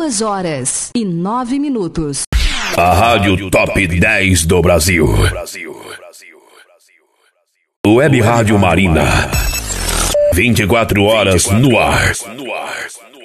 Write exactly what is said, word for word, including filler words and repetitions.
Duas horas e nove minutos. A Rádio Top dez do Brasil. Web Rádio Marina. vinte e quatro horas no ar.